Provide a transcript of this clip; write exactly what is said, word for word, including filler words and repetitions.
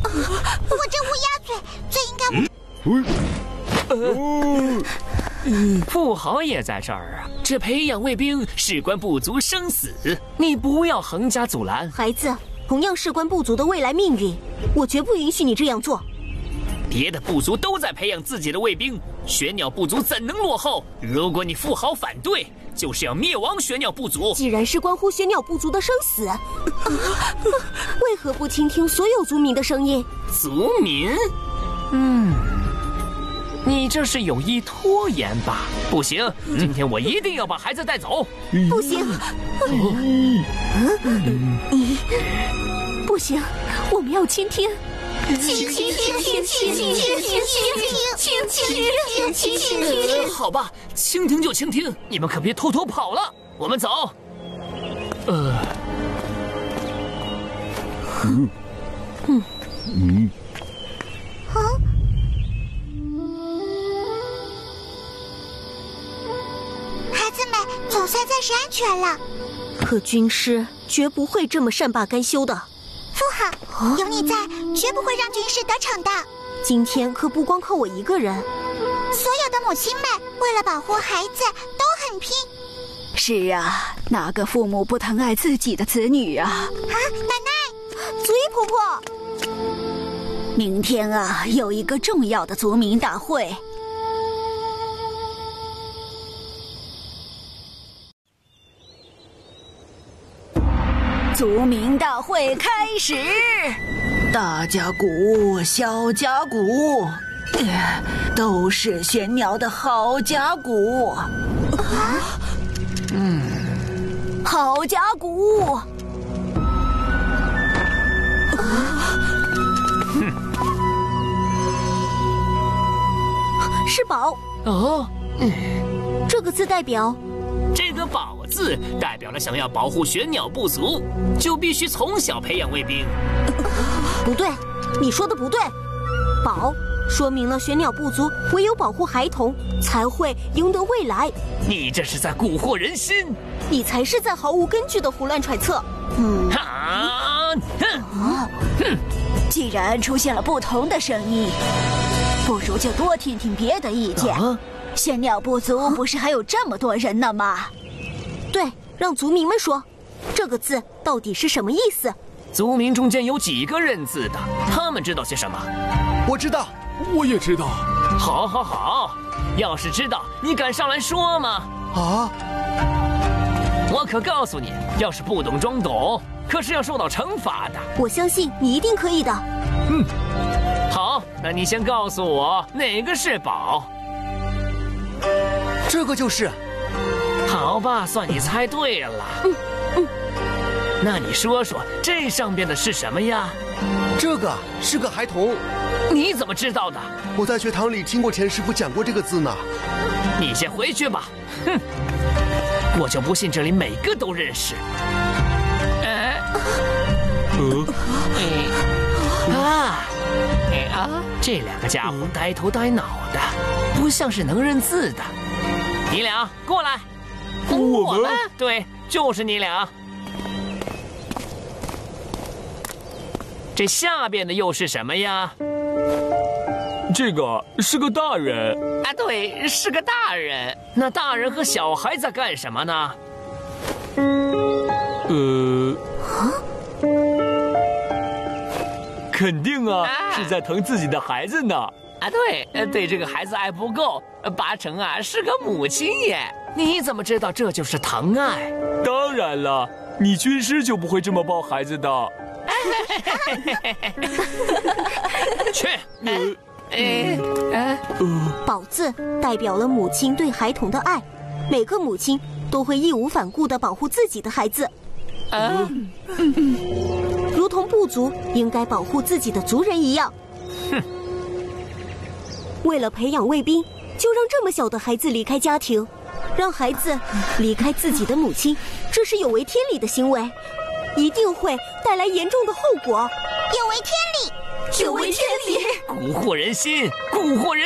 我这乌鸦嘴，最应该我。 嗯呃，富豪也在这儿啊！这培养卫兵事关部族生死，你不要横加阻拦。 孩子，同样事关部族的未来命运，我绝不允许你这样做。 别的部族都在培养自己的卫兵，玄鸟部族怎能落后？如果你富豪反对，就是要灭亡玄鸟部族。 既然是关乎玄鸟部族的生死，为何不倾听所有族民的声音？ 族民？嗯。你这是有意拖延吧？不行，今天我一定要把孩子带走。 不行，不行，我们要倾听， 倾听，倾听，倾听，倾听，倾听，倾听。 好吧，倾听就倾听，你们可别偷偷跑了。我们走。呃， 嗯嗯嗯。 啊！孩子们总算暂时安全了。 可军师绝不会这么善罢甘休的。 父好，有你在，绝不会让军师得逞的。 今天可不光靠我一个人， 所有的母亲们为了保护孩子都很拼。 是啊，哪个父母不疼爱自己的子女啊？啊， 奶奶， 族医婆婆， 明天啊，有一个重要的族民大会。族民大会开始， 大家鼓，小家鼓，都是玄鸟的好家鼓。啊， 嗯，好家鼓。 是宝哦， 嗯，这个字代表。 这个宝字代表了想要保护玄鸟部族，就必须从小培养卫兵。 不对，你说的不对。宝说明了玄鸟部族唯有保护孩童，才会赢得未来。 你这是在蛊惑人心， 你才是在毫无根据的胡乱揣测。 嗯， 啊，哼， 啊，哼！既然出现了不同的声音，不如就多听听别的意见。啊，玄鸟部族不是还有这么多人呢吗？ 对，让族民们说，这个字到底是什么意思？ 族民中间有几个认字的，他们知道些什么？ 我知道，我也知道。 好，好，好，要是知道，你敢上来说吗？ 啊！ 我可告诉你，要是不懂装懂，可是要受到惩罚的。 我相信你一定可以的。 嗯，好，那你先告诉我哪个是宝？ 这个就是。 好吧，算你猜对了。 嗯嗯， 那你说说，这上边的是什么呀？ 这个是个孩童。 你怎么知道的？ 我在学堂里听过钱师傅讲过这个字呢。 你先回去吧。哼，我就不信这里每个都认识。哎，呃，哎啊，哎啊，这两个家伙呆头呆脑的，不像是能认字的。你俩过来。 我们？ 对，就是你俩。这下边的又是什么呀？ 这个是个大人啊，对，是个大人。那大人和小孩在干什么呢？ 呃，肯定啊，啊是在疼自己的孩子呢。 啊，对，对这个孩子爱不够，八成啊是个母亲耶。你怎么知道这就是疼爱？ 当然了，你军师就不会这么抱孩子的。 去。 呃哎哎， 宝字代表了母亲对孩童的爱，每个母亲都会义无反顾地保护自己的孩子。 啊， 如同部族应该保护自己的族人一样。 哼。 为了培养卫兵，就让这么小的孩子离开家庭，让孩子离开自己的母亲，这是有违天理的行为，一定会带来严重的后果。 有违天理， 有违天理， 蛊惑人心，蛊惑人。